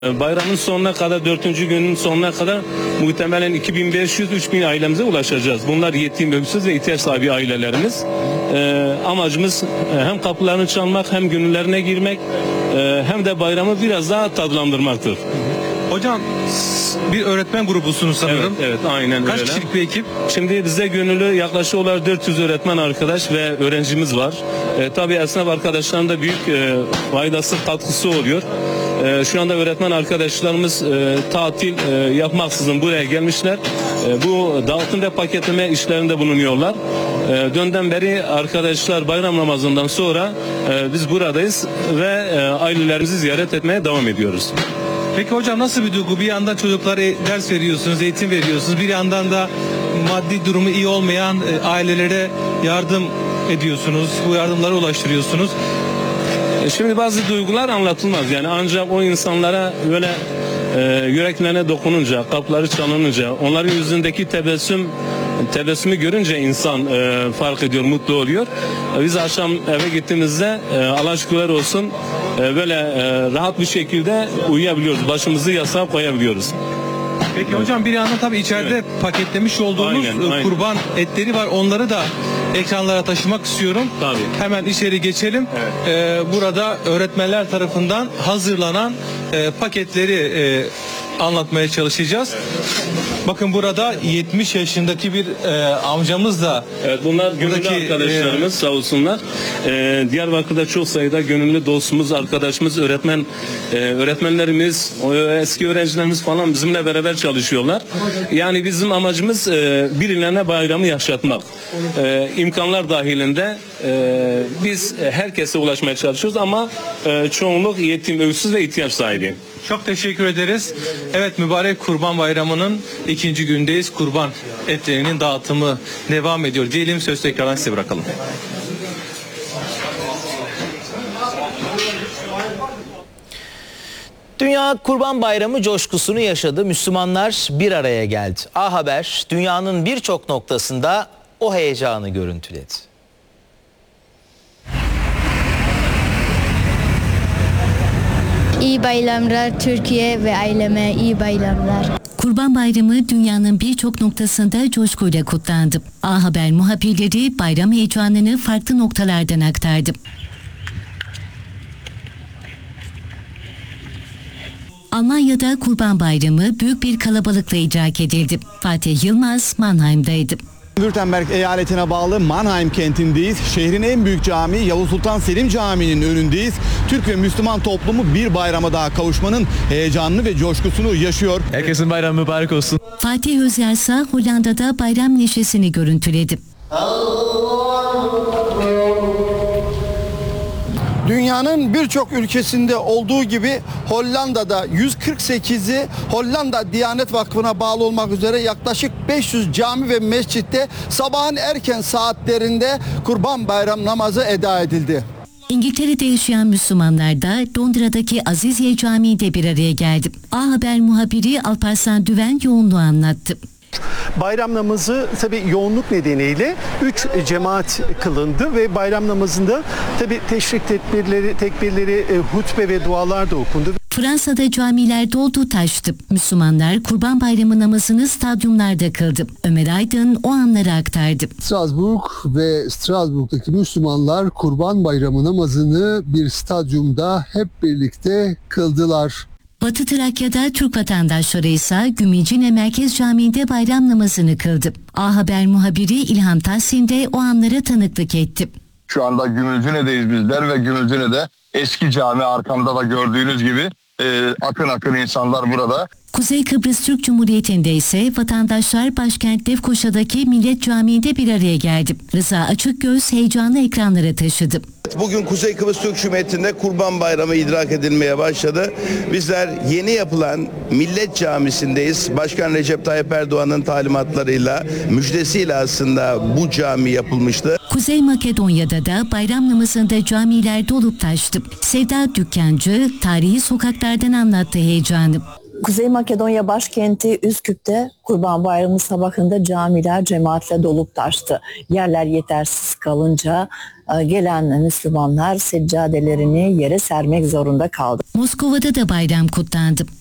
Bayramın sonuna kadar, 4. günün sonuna kadar muhtemelen 2500-3000 ailemize ulaşacağız. Bunlar yetim, öksüz ve ihtiyaç sahibi ailelerimiz. Amacımız hem kapılarını çalmak, hem gönüllerine girmek, hem de bayramı biraz daha tadlandırmaktır. Hocam bir öğretmen grubusunuz sanırım. Evet, aynen öyle. Kaç kişilik bir ekip? Şimdi bizde gönüllü yaklaşık olarak 400 öğretmen arkadaş ve öğrencimiz var. Tabii esnaf arkadaşların da büyük faydası, katkısı oluyor. Şu anda öğretmen arkadaşlarımız tatil yapmaksızın buraya gelmişler. Bu dağıtım ve paketleme işlerinde bulunuyorlar. Dünden beri arkadaşlar bayram namazından sonra biz buradayız ve ailelerimizi ziyaret etmeye devam ediyoruz. Peki hocam nasıl bir duygu? Bir yandan çocuklara ders veriyorsunuz, eğitim veriyorsunuz. Bir yandan da maddi durumu iyi olmayan ailelere yardım ediyorsunuz. Bu yardımları ulaştırıyorsunuz. Şimdi bazı duygular anlatılmaz. Yani ancak o insanlara böyle yüreklerine dokununca, kapıları çalınınca, onların yüzündeki tebessümü görünce insan fark ediyor, mutlu oluyor. Biz akşam eve gittiğimizde Allah'a şükürler olsun böyle rahat bir şekilde uyuyabiliyoruz. Başımızı yastığa koyabiliyoruz. Peki hocam bir yandan tabii içeride paketlemiş olduğunuz Aynen. kurban etleri var. Onları da ekranlara taşımak istiyorum. Tabii. Hemen içeri geçelim. Evet. Burada öğretmenler tarafından hazırlanan paketleri anlatmaya çalışacağız. Bakın burada 70 yaşındaki bir amcamız da. Evet, bunlar gönüllü arkadaşlarımız sağ olsunlar. Diyarbakır'da çok sayıda gönüllü dostumuz, arkadaşımız, öğretmenlerimiz, eski öğrencilerimiz falan bizimle beraber çalışıyorlar. Yani bizim amacımız birilerine bayramı yaşatmak. İmkanlar dahilinde biz herkese ulaşmaya çalışıyoruz ama çoğunluk yetim, öksüz ve ihtiyaç sahibi. Çok teşekkür ederiz. Evet, mübarek Kurban Bayramı'nın 2. gündeyiz. Kurban etlerinin dağıtımı devam ediyor. Diyelim, söz tekrardan size bırakalım. Dünya Kurban Bayramı coşkusunu yaşadı. Müslümanlar bir araya geldi. A Haber dünyanın birçok noktasında o heyecanı görüntüledi. İyi bayramlar Türkiye ve aileme iyi bayramlar. Kurban Bayramı dünyanın birçok noktasında coşkuyla kutlandı. A Haber muhabirleri bayram heyecanını farklı noktalardan aktardı. Almanya'da Kurban Bayramı büyük bir kalabalıkla idrak edildi. Fatih Yılmaz Mannheim'daydı. Württemberg eyaletine bağlı Mannheim kentindeyiz. Şehrin en büyük camii Yavuz Sultan Selim Camii'nin önündeyiz. Türk ve Müslüman toplumu bir bayrama daha kavuşmanın heyecanını ve coşkusunu yaşıyor. Herkesin bayramı mübarek olsun. Fatih Özyal ise Hollanda'da bayram neşesini görüntüledi. Dünyanın birçok ülkesinde olduğu gibi Hollanda'da 148'i Hollanda Diyanet Vakfı'na bağlı olmak üzere yaklaşık 500 cami ve mescitte sabahın erken saatlerinde Kurban Bayram namazı eda edildi. İngiltere'de yaşayan Müslümanlar da Londra'daki Aziziye Camii'de bir araya geldi. A Haber muhabiri Alparslan Düven yoğunluğu anlattı. Bayram namazı tabii yoğunluk nedeniyle 3 cemaat kılındı ve bayram namazında tabii teşrik tekbirleri, hutbe ve dualar da okundu. Fransa'da camiler doldu taştı. Müslümanlar Kurban Bayramı namazını stadyumlarda kıldı. Ömer Aydın o anları aktardı. Strasbourg'daki Müslümanlar Kurban Bayramı namazını bir stadyumda hep birlikte kıldılar. Batı Trakya'da Türk vatandaşları ise Gümülcine Merkez Camii'nde bayram namazını kıldı. A Haber muhabiri İlham Tahsin de o anlara tanıklık etti. Şu anda Gümülcine'deyiz bizler ve Gümülcine'de eski cami, arkamda da gördüğünüz gibi akın akın insanlar burada. Kuzey Kıbrıs Türk Cumhuriyeti'nde ise vatandaşlar başkent Lefkoşa'daki Millet Camii'nde bir araya geldi. Rıza Açıkgöz heyecanlı ekranlara taşıdı. Bugün Kuzey Kıbrıs Türk Cumhuriyeti'nde Kurban Bayramı idrak edilmeye başladı. Bizler yeni yapılan Millet Camisi'ndeyiz. Başkan Recep Tayyip Erdoğan'ın talimatlarıyla, müjdesiyle aslında bu cami yapılmıştı. Kuzey Makedonya'da da bayram namazında camiler dolup taştı. Sevda Dükkancı tarihi sokaklardan anlattı heyecanı. Kuzey Makedonya başkenti Üsküp'te Kurban Bayramı sabahında camiler cemaatle dolup taştı. Yerler yetersiz kalınca gelen Müslümanlar seccadelerini yere sermek zorunda kaldı. Moskova'da da bayram kutlandı.